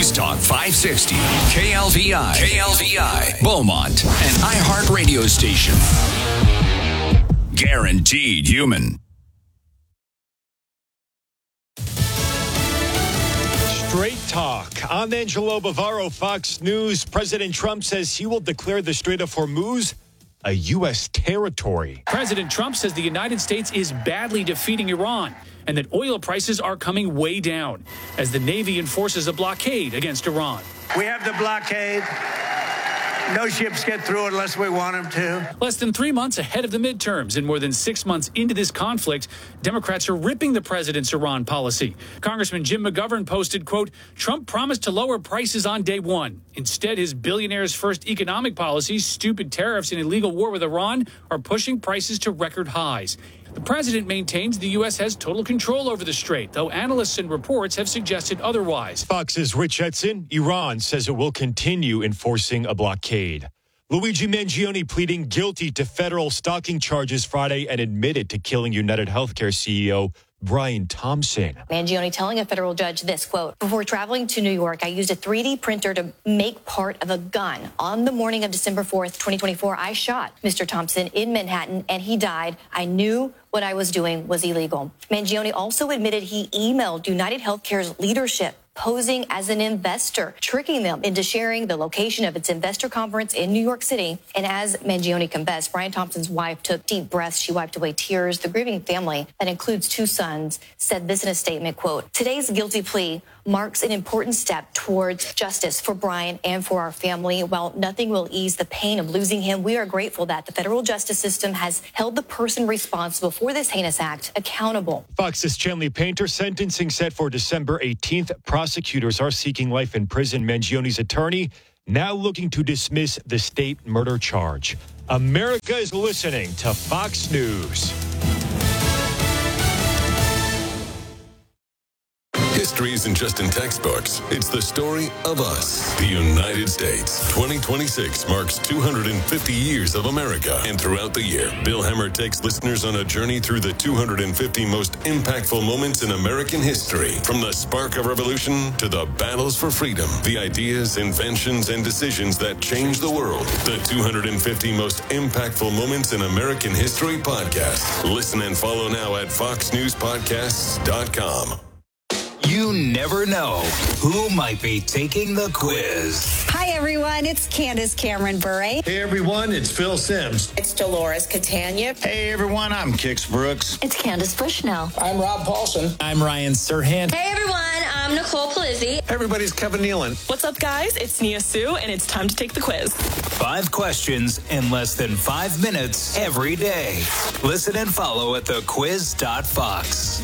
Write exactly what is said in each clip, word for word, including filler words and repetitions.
News Talk five sixty, K L V I, K L V I, Beaumont, an iHeart radio station. Guaranteed human. Straight talk. I'm Angelo Bavaro, Fox News. President Trump says he will declare the Strait of Hormuz a U S territory. President Trump says the United States is badly defeating Iran and that oil prices are coming way down as the Navy enforces a blockade against Iran. We have the blockade. No ships get through unless we want them to. Less than three months ahead of the midterms and more than six months into this conflict, Democrats are ripping the president's Iran policy. Congressman Jim McGovern posted, quote, Trump promised to lower prices on day one. Instead, his billionaire's first economic policies, stupid tariffs and illegal war with Iran, are pushing prices to record highs. The president maintains the U S has total control over the strait, though analysts and reports have suggested otherwise. Fox's Rich Edson, Iran says it will continue enforcing a blockade. Luigi Mangione pleading guilty to federal stalking charges Friday and admitted to killing United Healthcare C E O Brian Thompson. Mangione telling a federal judge this, quote, before traveling to New York, I used a three D printer to make part of a gun. On the morning of December fourth, twenty twenty-four, I shot Mister Thompson in Manhattan and he died. I knew what I was doing was illegal. Mangione also admitted he emailed United Healthcare's leadership posing as an investor, tricking them into sharing the location of its investor conference in New York City. And as Mangione confessed, Brian Thompson's wife took deep breaths. She wiped away tears. The grieving family, that includes two sons, said this in a statement, quote, today's guilty plea marks an important step towards justice for Brian and for our family. While nothing will ease the pain of losing him, we are grateful that the federal justice system has held the person responsible for this heinous act accountable. Fox's Chanley Painter sentencing set for December eighteenth. Prosecutors are seeking life in prison. Mangione's attorney now looking to dismiss the state murder charge. America is listening to Fox News. History isn't just in textbooks. It's the story of us, the United States. twenty twenty-six marks two hundred fifty years of America. And throughout the year, Bill Hemmer takes listeners on a journey through the two hundred fifty most impactful moments in American history. From the spark of revolution to the battles for freedom, the ideas, inventions, and decisions that changed the world. The two hundred fifty most impactful moments in American history podcast. Listen and follow now at fox news podcasts dot com. You never know who might be taking the quiz. Hi, everyone. It's Candace Cameron Bure. Hey, everyone. It's Phil Sims. It's Dolores Catania. Hey, everyone. I'm Kix Brooks. It's Candace Bushnell. I'm Rob Paulson. I'm Ryan Serhant. Hey, everyone. I'm Nicole Palizzi. Everybody's Kevin Nealon. What's up, guys? It's Nia Sue, and it's time to take the quiz. Five questions in less than five minutes every day. Listen and follow at the quiz dot fox.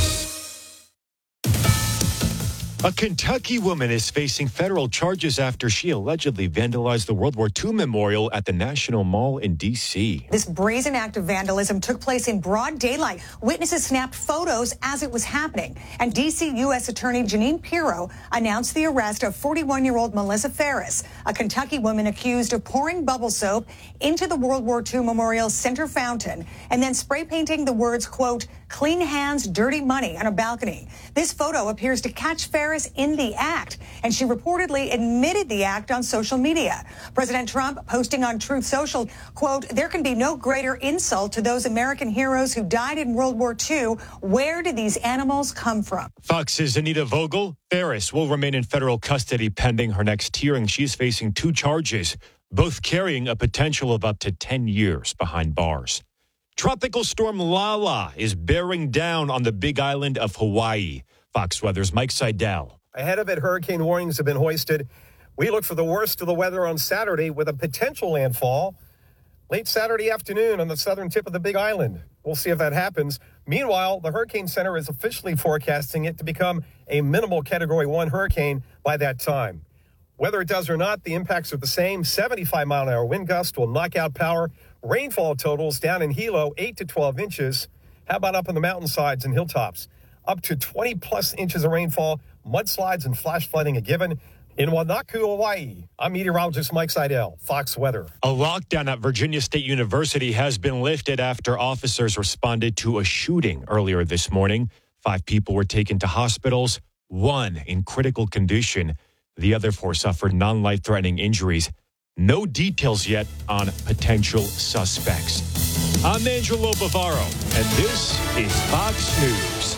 A Kentucky woman is facing federal charges after she allegedly vandalized the World War Two memorial at the National Mall in D C. This brazen act of vandalism took place in broad daylight. Witnesses snapped photos as it was happening. And D C U S Attorney Jeanine Pirro announced the arrest of forty-one-year-old Melissa Ferris, a Kentucky woman accused of pouring bubble soap into the World War Two Memorial Center fountain and then spray painting the words, quote, clean hands, dirty money on a balcony. This photo appears to catch Ferris in the act, and she reportedly admitted the act on social media. President Trump posting on Truth Social, quote, there can be no greater insult to those American heroes who died in World War Two. Where did these animals come from? Fox's Anita Vogel. Ferris will remain in federal custody pending her next hearing. She's facing two charges, both carrying a potential of up to ten years behind bars. Tropical storm Lala is bearing down on the Big Island of Hawaii. Fox Weather's Mike Seidel. Ahead of it, hurricane warnings have been hoisted. We look for the worst of the weather on Saturday with a potential landfall late Saturday afternoon on the southern tip of the Big Island. We'll see if that happens. Meanwhile, the Hurricane Center is officially forecasting it to become a minimal Category one hurricane by that time. Whether it does or not, the impacts are the same. seventy-five mile an hour wind gust will knock out power. Rainfall totals down in Hilo, eight to twelve inches. How about up on the mountainsides and hilltops? Up to twenty plus inches of rainfall, mudslides and flash flooding a given. In Wanaku, Hawaii, I'm meteorologist Mike Seidel, Fox Weather. A lockdown at Virginia State University has been lifted after officers responded to a shooting earlier this morning. Five people were taken to hospitals, one in critical condition. The other four suffered non-life-threatening injuries. No details yet on potential suspects. I'm Angelo Bavaro, and this is Fox News.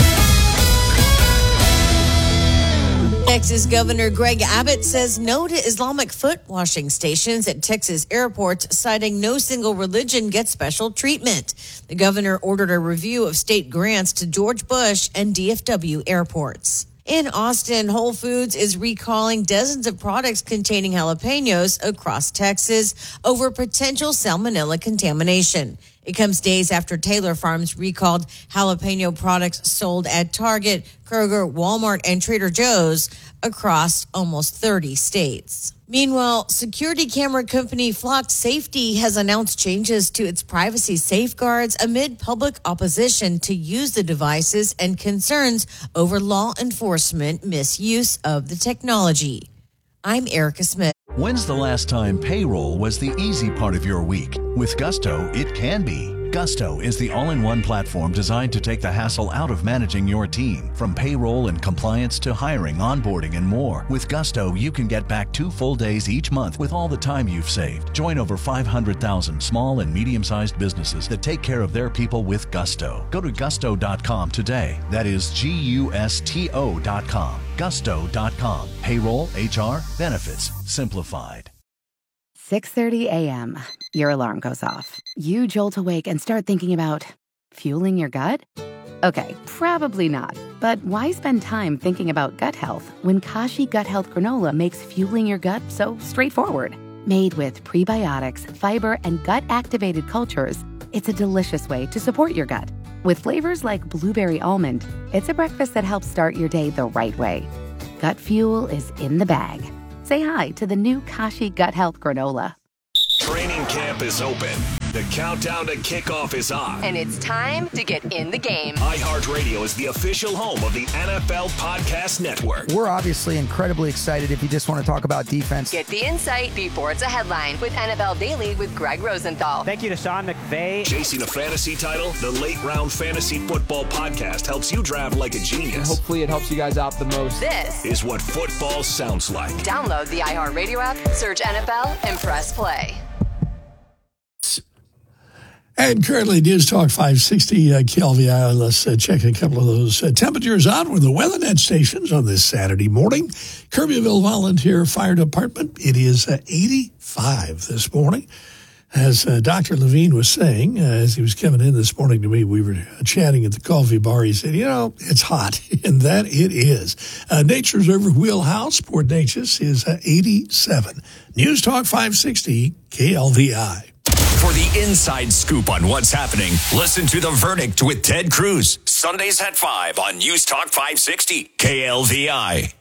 Texas Governor Greg Abbott says no to Islamic foot washing stations at Texas airports, citing no single religion gets special treatment. The governor ordered a review of state grants to George Bush and D F W airports. In Austin, Whole Foods is recalling dozens of products containing jalapenos across Texas over potential salmonella contamination. It comes days after Taylor Farms recalled jalapeno products sold at Target, Kroger, Walmart, and Trader Joe's across almost thirty states. Meanwhile, security camera company Flock Safety has announced changes to its privacy safeguards amid public opposition to use the devices and concerns over law enforcement misuse of the technology. I'm Erica Smith. When's the last time payroll was the easy part of your week? With Gusto, it can be. Gusto is the all-in-one platform designed to take the hassle out of managing your team. From payroll and compliance to hiring, onboarding, and more. With Gusto, you can get back two full days each month with all the time you've saved. Join over five hundred thousand small and medium-sized businesses that take care of their people with Gusto. Go to gusto dot com today. That is G U S T O dot com. gusto dot com. Payroll, H R, benefits, simplified. six thirty a.m. Your alarm goes off. You jolt awake and start thinking about fueling your gut? Okay, probably not. But why spend time thinking about gut health when Kashi Gut Health Granola makes fueling your gut so straightforward? Made with prebiotics, fiber, and gut-activated cultures, it's a delicious way to support your gut. With flavors like blueberry almond, it's a breakfast that helps start your day the right way. Gut fuel is in the bag. Say hi to the new Kashi Gut Health Granola. Training camp is open. The countdown to kickoff is on. And it's time to get in the game. iHeartRadio is the official home of the N F L Podcast Network. We're obviously incredibly excited if you just want to talk about defense. Get the insight before it's a headline with N F L Daily with Greg Rosenthal. Thank you to Sean McVay. Chasing a fantasy title, the Late Round Fantasy Football Podcast helps you draft like a genius. And hopefully it helps you guys out the most. This is what football sounds like. Download the iHeartRadio app, search N F L, and press play. And currently, News Talk five sixty, uh, K L V I. Let's uh, check a couple of those uh, temperatures out with the WeatherNet stations on this Saturday morning. Kirbyville Volunteer Fire Department, it is uh, eighty-five this morning. As uh, Doctor Levine was saying, uh, as he was coming in this morning to me, we were chatting at the coffee bar. He said, you know, it's hot, and that it is. Uh, Nature's River Wheelhouse, Port Neches, is uh, eighty-seven. News Talk five sixty, K L V I. For the inside scoop on what's happening, listen to The Verdict with Ted Cruz. Sundays at five on News Talk five sixty, K L V I.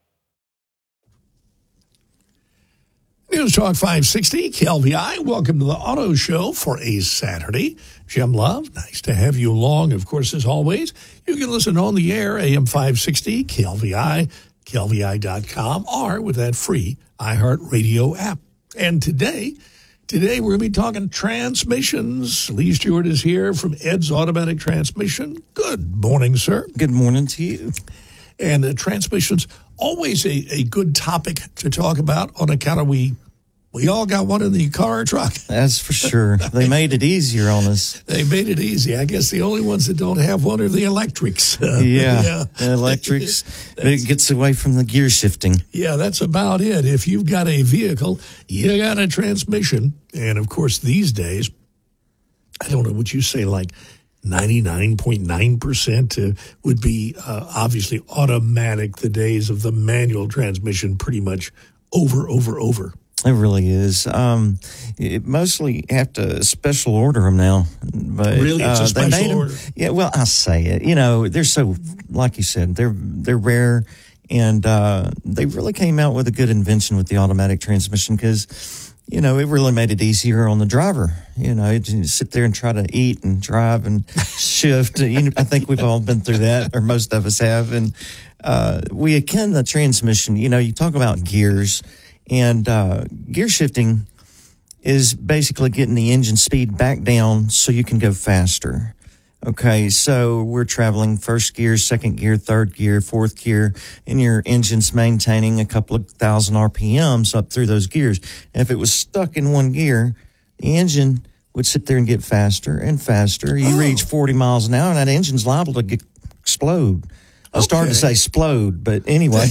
News Talk five sixty, K L V I. Welcome to the Auto Show for a Saturday. Jim Love, nice to have you along. Of course, as always, you can listen on the air, A M five sixty, K L V I, K L V I dot com, or with that free iHeartRadio app. And today... Today, we're going to be talking transmissions. Lee Stewart is here from Ed's Automatic Transmission. Good morning, sir. Good morning to you. And uh, transmissions, always a, a good topic to talk about on account of we we all got one in the car or truck. That's for sure. They made it easier on us. They made it easy. I guess the only ones that don't have one are the electrics. Uh, yeah, yeah. The electrics. But it gets away from the gear shifting. Yeah, that's about it. If you've got a vehicle, you got a transmission. And, of course, these days, I don't know what you say, like ninety-nine point nine percent uh, would be uh, obviously automatic. The days of the manual transmission pretty much over, over, over. It really is. Um, it mostly have to special order them now. But, really, it's uh, a special order. Them, yeah, well, I say it. You know, they're so, like you said, they're they're rare, and uh, they really came out with a good invention with the automatic transmission because, you know, it really made it easier on the driver. You know, you sit there and try to eat and drive and shift. You know, I think we've all been through that, or most of us have. And uh, we akin the transmission. You know, you talk about gears. And uh, gear shifting is basically getting the engine speed back down so you can go faster. Okay, so we're traveling first gear, second gear, third gear, fourth gear, and your engine's maintaining a couple of thousand R P Ms up through those gears. And if it was stuck in one gear, the engine would sit there and get faster and faster. You oh. reach forty miles an hour, and that engine's liable to get, explode. I was starting to say explode, but anyway.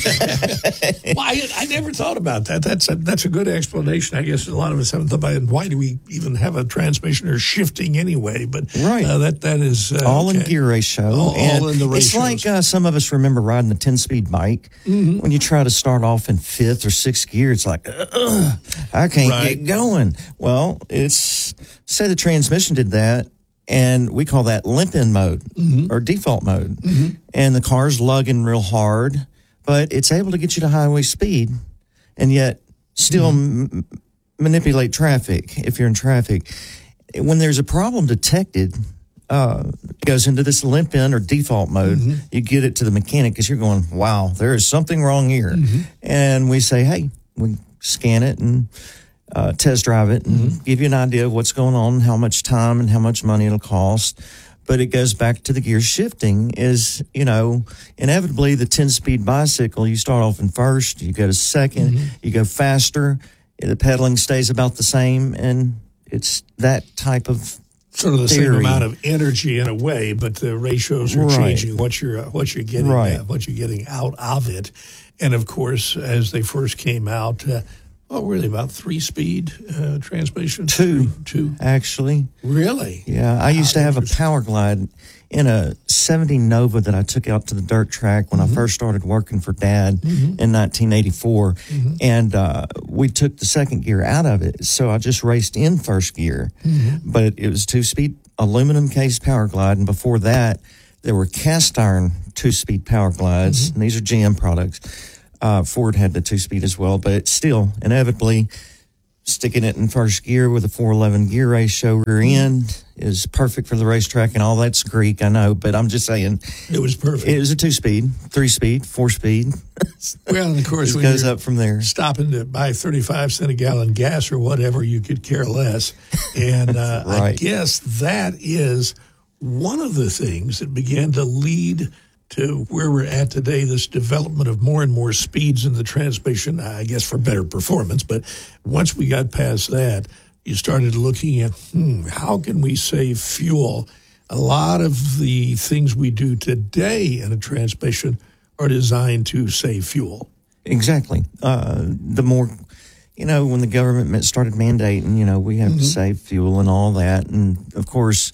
Well, I, I never thought about that. That's a, that's a good explanation. I guess a lot of us haven't thought about it. Why do we even have a transmission or shifting anyway? But right. uh, that that is uh, all okay. in gear ratio. All, and all in the it's ratios. like uh, some of us remember riding a ten-speed bike. Mm-hmm. When you try to start off in fifth or sixth gear, it's like, Ugh, I can't right. get going. Well, it's say the transmission did that. And we call that limp-in mode mm-hmm. or default mode. Mm-hmm. And the car's lugging real hard, but it's able to get you to highway speed and yet still mm-hmm. m- manipulate traffic if you're in traffic. When there's a problem detected, uh, it goes into this limp-in or default mode. Mm-hmm. You get it to the mechanic because you're going, wow, there is something wrong here. Mm-hmm. And we say, hey, we scan it and Uh, test drive it and mm-hmm. give you an idea of what's going on, how much time and how much money it'll cost. But it goes back to the gear shifting is, you know, inevitably the ten-speed bicycle, you start off in first, you go to second, mm-hmm. you go faster, the pedaling stays about the same, and it's that type of sort of the theory. same amount of energy in a way, but the ratios are right. changing. What you're uh, what you're getting, right. uh, what you're getting out of it, and of course, as they first came out. Uh, Oh, really? About three-speed uh, transmission? Two, three, two, actually. Really? Yeah, I used to have a Power Glide in a seventy Nova that I took out to the dirt track when mm-hmm. I first started working for Dad mm-hmm. in nineteen eighty-four, mm-hmm. and uh, we took the second gear out of it, so I just raced in first gear. Mm-hmm. But it was two-speed aluminum case Power Glide, and before that, there were cast iron two-speed Power Glides, mm-hmm. and these are G M products. Uh, Ford had the two-speed as well, but still, inevitably, sticking it in first gear with a four eleven gear ratio rear end is perfect for the racetrack, and all that's Greek, I know, but I'm just saying. It was perfect. It was a two-speed, three-speed, four-speed. Well, and of course, it when goes you're up from there. Stopping to buy thirty-five cent a gallon gas or whatever, you could care less. And uh, right. I guess that is one of the things that began to lead to where we're at today, this development of more and more speeds in the transmission, I guess for better performance. But once we got past that, you started looking at, hmm, how can we save fuel? A lot of the things we do today in a transmission are designed to save fuel. Exactly. Uh, the more, you know, when the government started mandating, you know, we have mm-hmm. to save fuel and all that. And, of course,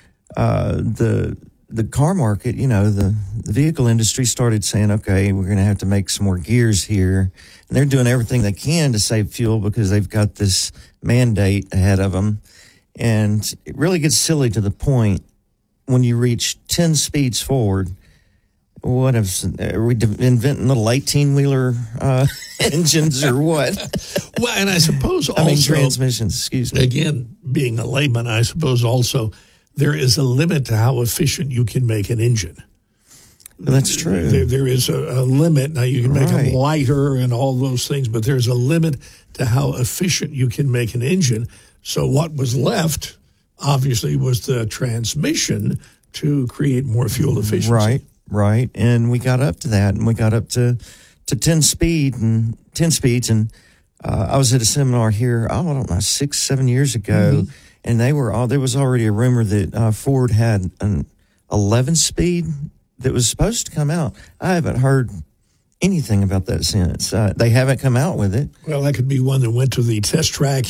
uh, the... the car market, you know, the, the vehicle industry started saying, okay, we're going to have to make some more gears here. And they're doing everything they can to save fuel because they've got this mandate ahead of them. And it really gets silly to the point when you reach ten speeds forward. What if, are we inventing little eighteen-wheeler uh, engines or what? Well, and I suppose also. I mean, transmissions, excuse me. Again, being a layman, I suppose also, there is a limit to how efficient you can make an engine. That's true. There, there is a, a limit. Now, you can make right. them lighter and all those things, but there's a limit to how efficient you can make an engine. So what was left, obviously, was the transmission to create more fuel efficiency. Right, right. And we got up to that, and we got up to, to ten speed and ten speeds. And uh, I was at a seminar here, I don't know, six, seven years ago, mm-hmm. and they were all, there was already a rumor that uh, Ford had an eleven speed that was supposed to come out. I haven't heard anything about that since. Uh, they haven't come out with it. Well, that could be one that went to the test track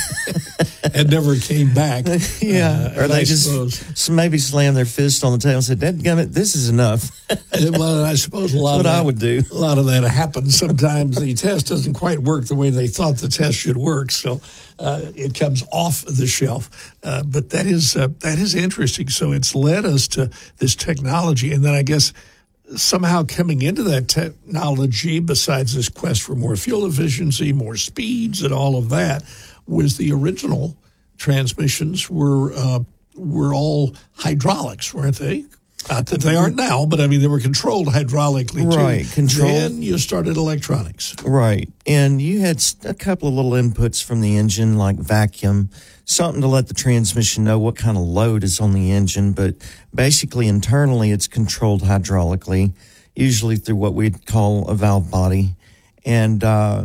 and never came back. Yeah, uh, or they I just suppose. maybe slammed their fist on the table and said, "Dadgummit, this is enough." Well, I suppose a lot That's of what that, I would do. A lot of that happens. Sometimes the test doesn't quite work the way they thought the test should work, so uh, it comes off the shelf. Uh, but that is uh, that is interesting. So it's led us to this technology, and then I guess somehow coming into that technology, besides this quest for more fuel efficiency, more speeds, and all of that, was the original transmissions were uh, were all hydraulics, weren't they? Not that they aren't now, but I mean, they were controlled hydraulically, too. Right, controlled. Then you started electronics. Right. And you had a couple of little inputs from the engine, like vacuum, something to let the transmission know what kind of load is on the engine. But basically, internally, it's controlled hydraulically, usually through what we'd call a valve body. And, uh,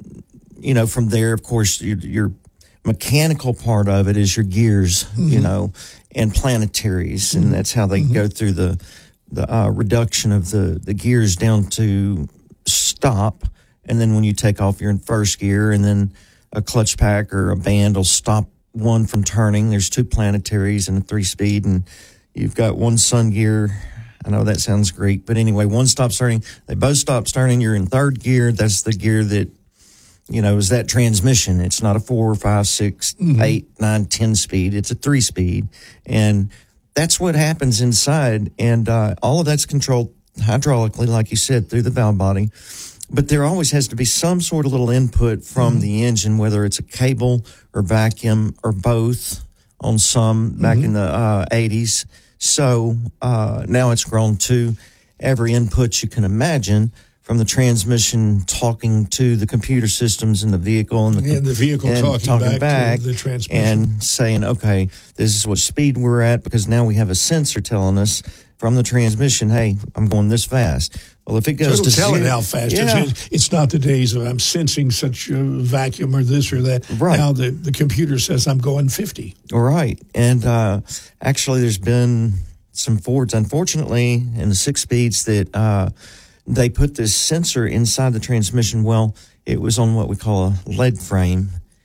you know, from there, of course, your, your mechanical part of it is your gears, mm-hmm. you know, and planetaries, and that's how they mm-hmm. go through the the uh, reduction of the, the gears down to stop. And then when you take off, you're in first gear, and then a clutch pack or a band will stop one from turning. There's two planetaries and a three-speed, and you've got one sun gear. I know that sounds great, but anyway, one stops turning. They both stop turning. You're in third gear. That's the gear that, you know, is that transmission. It's not a four, five, six, mm-hmm. eight, nine, ten speed. It's a three speed. And that's what happens inside. And uh, all of that's controlled hydraulically, like you said, through the valve body. But there always has to be some sort of little input from mm-hmm. the engine, whether it's a cable or vacuum or both on some back mm-hmm. in the uh, eighties. So uh, now it's grown to every input you can imagine, from the transmission talking to the computer systems in the vehicle, and the, and the vehicle and talking, talking back, back to the transmission, and saying, okay, this is what speed we're at, because now we have a sensor telling us from the transmission, hey, I'm going this fast. Well, if it goes so to tell zero, it how fast yeah. it's, it's not the days of I'm sensing such a vacuum or this or that. Right. Now the, the computer says I'm going fifty. Right. And uh, actually, there's been some Fords, unfortunately, in the six speeds that uh, they put this sensor inside the transmission. Well, it was on what we call a lead frame,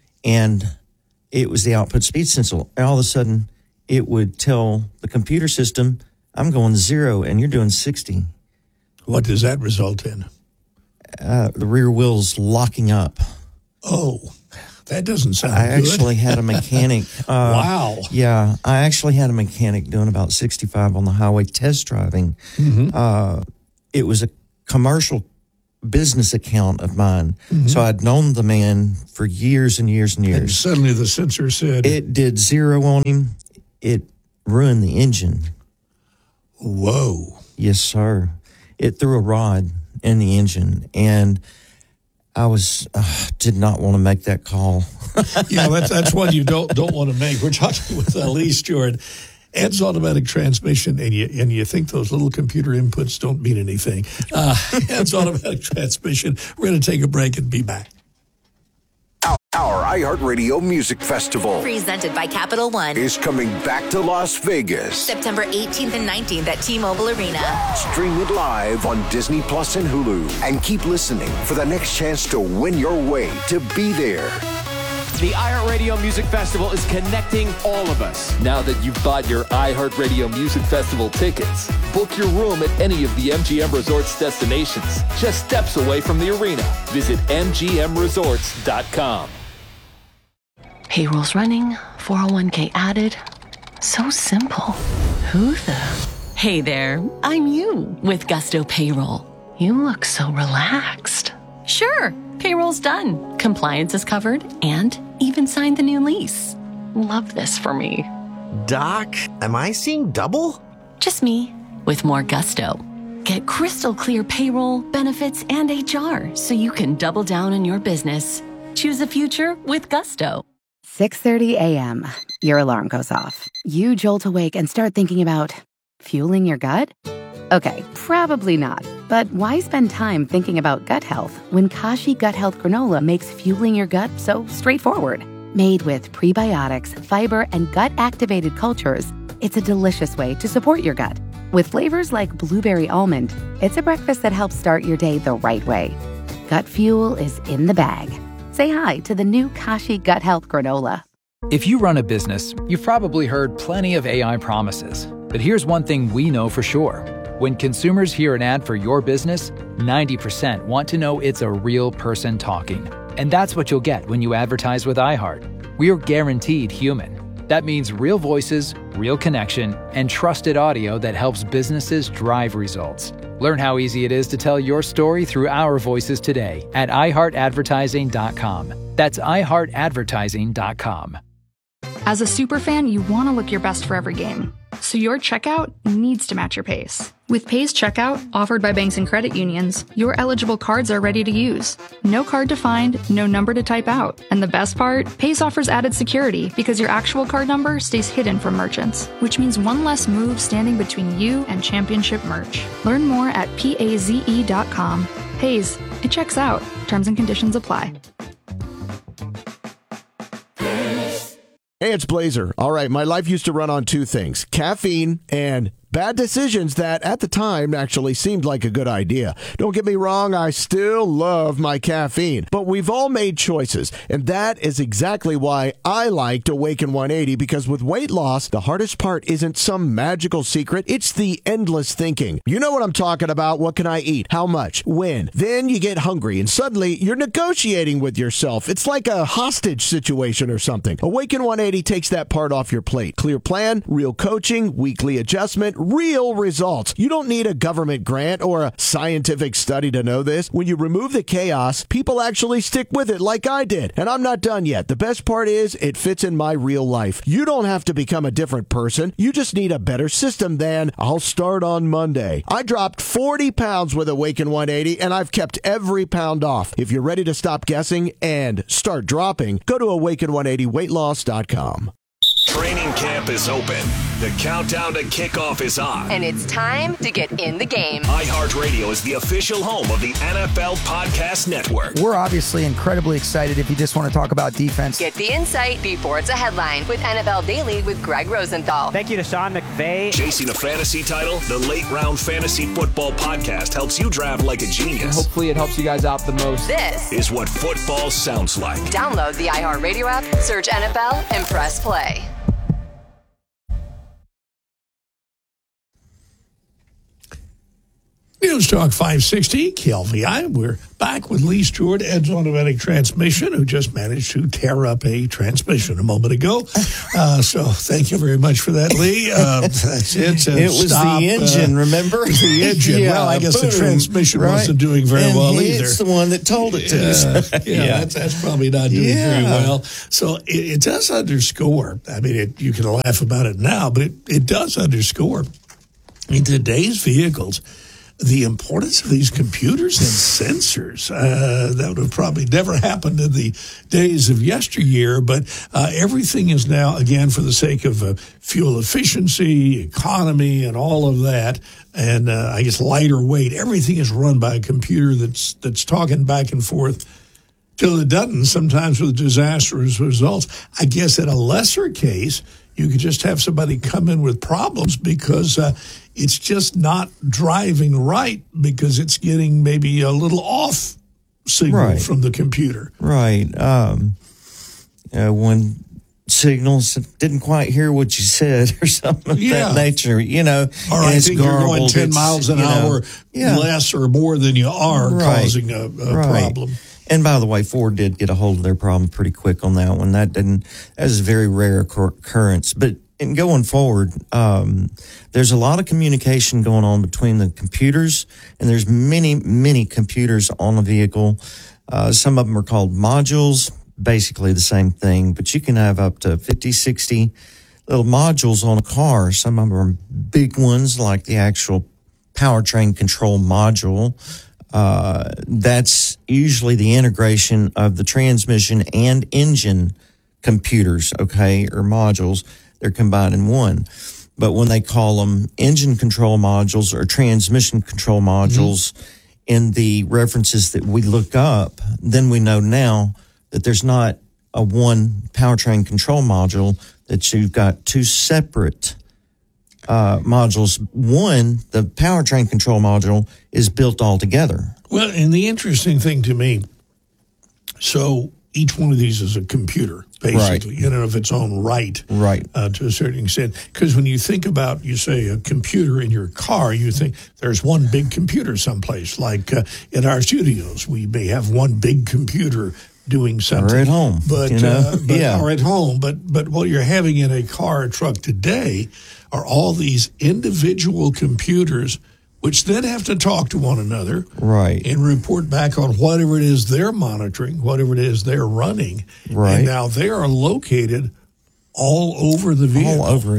and it was the output speed sensor. And all of a sudden, it would tell the computer system, I'm going zero, and you're doing sixty. What does that result in? Uh, the rear wheels locking up. Oh, that doesn't sound I good. actually had a mechanic. Uh, wow. Yeah, I actually had a mechanic doing about sixty-five on the highway test driving. Mm-hmm. Uh, it was a commercial business account of mine. Mm-hmm. So I'd known the man for years and years and years. And suddenly the sensor said... It did zero on him. It ruined the engine. Whoa. Yes, sir. It threw a rod in the engine, and I was uh, did not want to make that call. Yeah, that's that's one you don't don't want to make. We're talking with uh, Lee Stewart. Ed's automatic transmission, and you and you think those little computer inputs don't mean anything. Uh, Ed's automatic transmission. We're going to take a break and be back. Our iHeartRadio Music Festival, presented by Capital One, is coming back to Las Vegas. September eighteenth and nineteenth at T-Mobile Arena. Stream it live on Disney Plus and Hulu. And keep listening for the next chance to win your way to be there. The iHeartRadio Music Festival is connecting all of us. Now that you've bought your iHeartRadio Music Festival tickets, book your room at any of the M G M Resorts destinations, just steps away from the arena. Visit M G M resorts dot com. Payroll's running, four oh one k added. So simple. Who the? Hey there, I'm you with Gusto Payroll. You look so relaxed. Sure, payroll's done. Compliance is covered and even signed the new lease. Love this for me. Doc, am I seeing double? Just me with more Gusto. Get crystal clear payroll, benefits, and H R so you can double down on your business. Choose a future with Gusto. six thirty a.m. Your alarm goes off. You jolt awake and start thinking about fueling your gut? Okay, probably not. But why spend time thinking about gut health when Kashi Gut Health Granola makes fueling your gut so straightforward? Made with prebiotics, fiber, and gut-activated cultures, it's a delicious way to support your gut. With flavors like blueberry almond, it's a breakfast that helps start your day the right way. Gut fuel is in the bag. Say hi to the new Kashi Gut Health Granola. If you run a business, you've probably heard plenty of A I promises. But here's one thing we know for sure. When consumers hear an ad for your business, ninety percent want to know it's a real person talking. And that's what you'll get when you advertise with iHeart. We are guaranteed human. That means real voices, real connection, and trusted audio that helps businesses drive results. Learn how easy it is to tell your story through our voices today at i heart advertising dot com. That's i heart advertising dot com. As a superfan, you want to look your best for every game. so your checkout needs to match your pace. With Pace Checkout, offered by banks and credit unions, your eligible cards are ready to use. No card to find, no number to type out. And the best part? Pace offers added security because your actual card number stays hidden from merchants, which means one less move standing between you and championship merch. Learn more at paze dot com. Paze, it checks out. Terms and conditions apply. Hey, it's Blazer. All right, my life used to run on two things, caffeine and bad decisions that at the time actually seemed like a good idea. Don't get me wrong, I still love my caffeine, but we've all made choices, and that is exactly why I liked Awaken one eighty, because with weight loss, the hardest part isn't some magical secret, it's the endless thinking. You know what I'm talking about. What can I eat? How much? When? Then you get hungry, and suddenly you're negotiating with yourself. It's like a hostage situation or something. Awaken one eighty takes that part off your plate. Clear plan, real coaching, weekly adjustment, real results. You don't need a government grant or a scientific study to know this. When you remove the chaos, people actually stick with it like I did. And I'm not done yet. The best part is it fits in my real life. You don't have to become a different person. You just need a better system than I'll start on Monday. I dropped forty pounds with Awaken one eighty, and I've kept every pound off. If you're ready to stop guessing and start dropping, go to awaken one eighty weight loss dot com. Training camp is open. The countdown to kickoff is on. And it's time to get in the game. iHeartRadio is the official home of the N F L Podcast Network. We're obviously incredibly excited if you just want to talk about defense. Get the insight before it's a headline with N F L Daily with Greg Rosenthal. Thank you to Sean McVay. Chasing a fantasy title, the Late Round Fantasy Football Podcast helps you draft like a genius. And hopefully it helps you guys out the most. This is what football sounds like. Download the iHeartRadio app, search N F L, and press play. News Talk five sixty, K L V I. We're back with Lee Stewart, Ed's Automatic Transmission, who just managed to tear up a transmission a moment ago. Uh, so thank you very much for that, Lee. Uh, that's it. Uh, it was stop, the engine, uh, remember? The engine. Yeah, well, I guess boom, the transmission right? wasn't doing very and well it's either. It's the one that told it to. Uh, So. yeah, yeah. That's, that's probably not doing yeah. very well. So it, it does underscore, I mean, it, you can laugh about it now, but it, it does underscore in today's vehicles the importance of these computers and sensors. Uh, that would have probably never happened in the days of yesteryear, but uh, everything is now, again, for the sake of uh, fuel efficiency, economy, and all of that, and uh, I guess lighter weight, everything is run by a computer that's that's talking back and forth till it doesn't, sometimes with disastrous results. I guess in a lesser case, you could just have somebody come in with problems because uh, it's just not driving right because it's getting maybe a little off signal right. from the computer. Right. Um, uh, when signals didn't quite hear what you said or something of yeah. that nature, you know. Or I think you're going ten miles an hour yeah. less or more than you are, right. causing a, a right. problem. And by the way, Ford did get a hold of their problem pretty quick on that one. That didn't, that is a very rare occurrence. But in going forward, um, there's a lot of communication going on between the computers, and there's many, many computers on a vehicle. Uh, some of them are called modules, basically the same thing, but you can have up to fifty, sixty little modules on a car. Some of them are big ones, like the actual powertrain control module. Uh, that's usually the integration of the transmission and engine computers, okay, or modules. They're combined in one. But when they call them engine control modules or transmission control modules mm-hmm. in the references that we look up, then we know now that there's not a one powertrain control module, that you've got two separate Uh, modules. One, the powertrain control module, is built all together. Well, and the interesting thing to me, so each one of these is a computer, basically, right. in and of its own right, right. Uh, to a certain extent. Because when you think about, you say, a computer in your car, you think there's one big computer someplace. Like uh, in our studios, we may have one big computer doing something. Or at home, but, you know? uh, but yeah. or at home. But but what you're having in a car or truck today are all these individual computers, which then have to talk to one another, right, and report back on whatever it is they're monitoring, whatever it is they're running. Right. And now they are located all over the vehicle. All over it.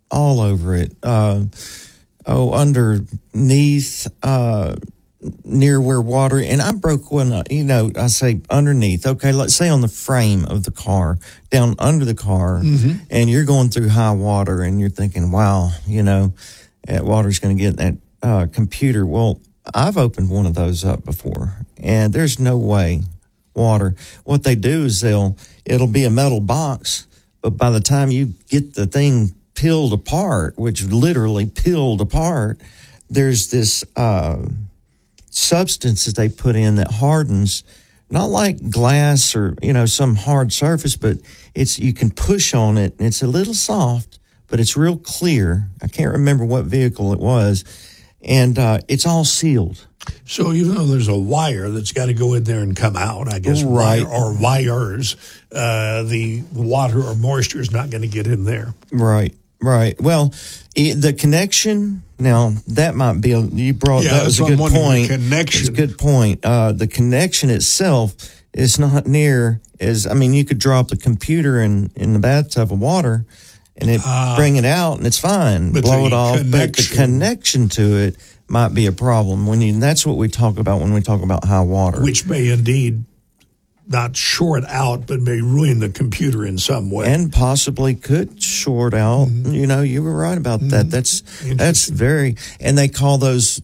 all over it. Uh, oh, underneath, uh, near where water, and I broke one, you know, I say underneath. Okay, let's say on the frame of the car, down under the car, mm-hmm. and you're going through high water, and you're thinking, wow, you know, that water's going to get that uh, computer. Well, I've opened one of those up before, and there's no way water. What they do is they'll, it'll be a metal box, but by the time you get the thing peeled apart, which literally peeled apart, there's this uh, substance that they put in that hardens, not like glass or, you know, some hard surface, but it's, you can push on it, and it's a little soft, but it's real clear. I can't remember what vehicle it was. And uh, it's all sealed. So even though there's a wire that's got to go in there and come out, I guess, right. wire or wires, uh, the water or moisture is not going to get in there. Right, right. Well, the connection, now that might be, a, you brought, yeah, that was a good point. Connection. It's a good point. Uh, the connection itself is not near as, I mean, you could drop the computer in, in the bathtub of water, and it uh, bring it out, and it's fine. Blow it off, but the connection to it might be a problem. When you, and that's what we talk about when we talk about high water, which may indeed not short out, but may ruin the computer in some way, and possibly could short out. Mm-hmm. You know, you were right about mm-hmm. that. That's that's very, and they call those,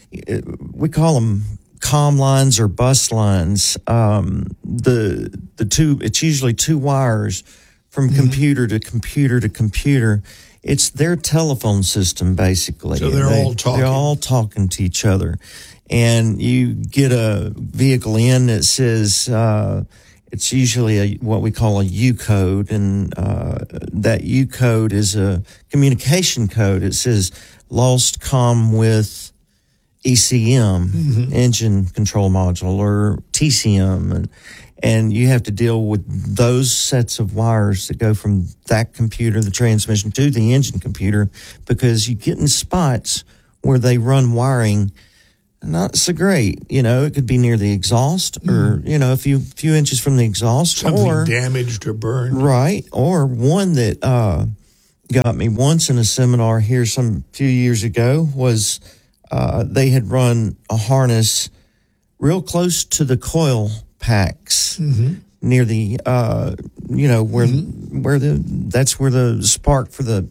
we call them comm lines or bus lines. Um, the the two, it's usually two wires from mm-hmm. computer to computer to computer. It's their telephone system, basically. So they're they, all talking. They're all talking to each other. And you get a vehicle in that says, uh, it's usually a, what we call a U code. And uh, that U code is a communication code. It says lost comm with E C M, mm-hmm. engine control module, or T C M. And And you have to deal with those sets of wires that go from that computer, the transmission, to the engine computer, because you get in spots where they run wiring not so great. You know, it could be near the exhaust, or, you know, a few few inches from the exhaust. Something or, damaged or burned. Right. Or one that uh, got me once in a seminar here some few years ago was uh, they had run a harness real close to the coil packs mm-hmm. near the, uh, you know, where mm-hmm. where the that's where the spark for the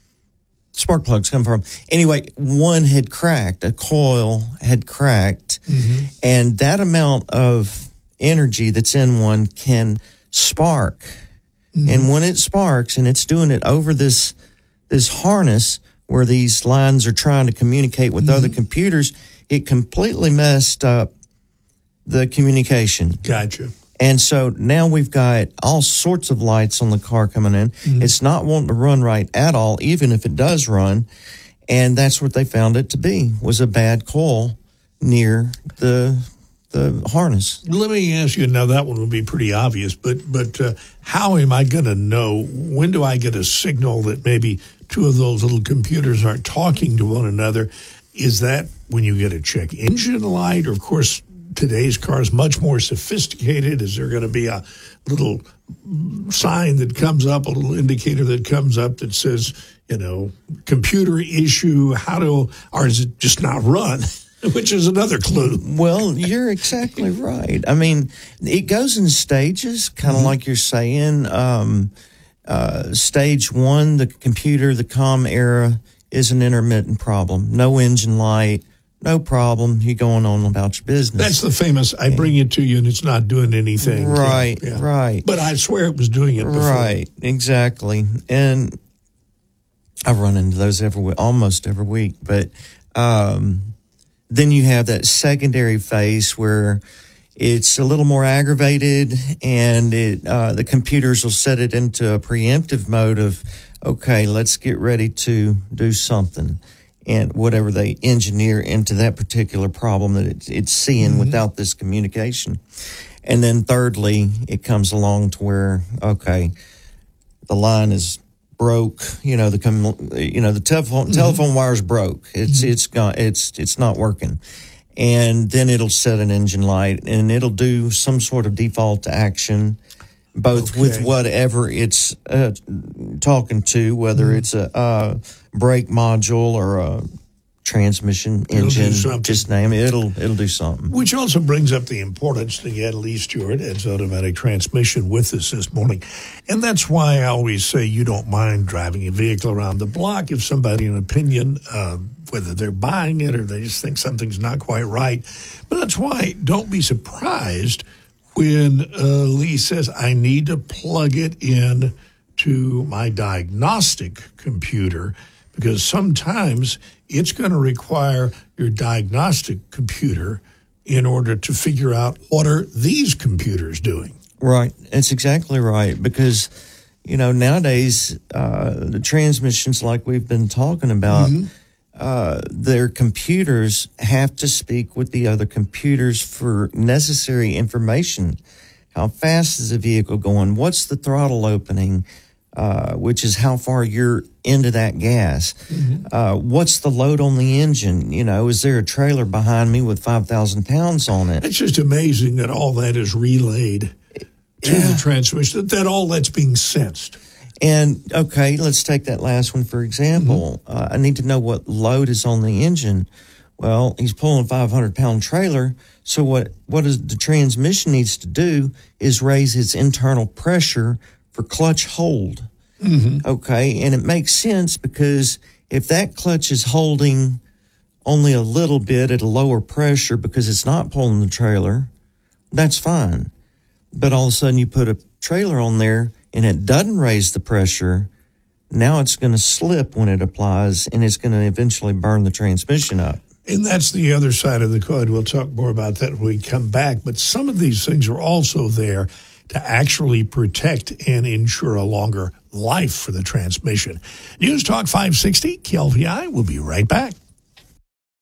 spark plugs come from. Anyway, one had cracked, a coil had cracked, mm-hmm. and that amount of energy that's in one can spark. Mm-hmm. And when it sparks, and it's doing it over this this harness where these lines are trying to communicate with mm-hmm. other computers, it completely messed up the communication. Gotcha. And so now we've got all sorts of lights on the car coming in. Mm-hmm. It's not wanting to run right at all, even if it does run. And that's what they found it to be, was a bad coil near the the harness. Let me ask you, now that one would be pretty obvious, but but uh, how am I going to know? When do I get a signal that maybe two of those little computers aren't talking to one another? Is that when you get a check engine light? Or, of course, today's car is much more sophisticated. Is there going to be a little sign that comes up, a little indicator that comes up that says, you know, computer issue? How do, or is it just not run? Which is another clue. Well, you're exactly right. I mean, it goes in stages, kind of mm-hmm. like you're saying. Um, uh, stage one, the computer, the comm era, is an intermittent problem. No engine light. No problem. You're going on about your business. That's the famous, I bring it to you and it's not doing anything. Right, yeah. right. But I swear it was doing it before. Right, exactly. And I run into those every almost every week. But um, then you have that secondary phase where it's a little more aggravated, and it uh, the computers will set it into a preemptive mode of, okay, let's get ready to do something. And whatever they engineer into that particular problem that it's, it's seeing mm-hmm. without this communication. And then thirdly, it comes along to where, okay, the line is broke. You know, the you know the telephone mm-hmm. telephone wire's broke. It's mm-hmm. it's gone. It's it's not working. And then it'll set an engine light, and it'll do some sort of default action. both Okay. with whatever it's uh, talking to, whether Mhm. it's a uh, brake module or a transmission It'll do engine, something. just name it. It'll it'll do something. Which also brings up the importance to get Lee Stewart as automatic transmission with us this morning. And that's why I always say you don't mind driving a vehicle around the block if somebody, an opinion, uh, whether they're buying it or they just think something's not quite right. But that's why don't be surprised when uh, Lee says, I need to plug it in to my diagnostic computer, because sometimes it's going to require your diagnostic computer in order to figure out what are these computers doing. Right. That's exactly right. Because, you know, nowadays, uh, the transmissions like we've been talking about, Mm-hmm. uh, their computers have to speak with the other computers for necessary information. How fast is the vehicle going? What's the throttle opening? Uh, which is how far you're into that gas. Mm-hmm. Uh, what's the load on the engine? You know, is there a trailer behind me with five thousand pounds on it? It's just amazing that all that is relayed to Yeah. the transmission, that, that all that's being sensed. And, okay, let's take that last one, for example. Mm-hmm. Uh, I need to know what load is on the engine. Well, he's pulling a five hundred pound trailer. So what, what is the transmission needs to do is raise its internal pressure for clutch hold. Mm-hmm. Okay. And it makes sense because if that clutch is holding only a little bit at a lower pressure because it's not pulling the trailer, that's fine. But all of a sudden you put a trailer on there and it doesn't raise the pressure, now it's going to slip when it applies and it's going to eventually burn the transmission up. And that's the other side of the coin. We'll talk more about that when we come back. But some of these things are also there to actually protect and ensure a longer life for the transmission. News Talk five sixty, K L V I. We'll be right back.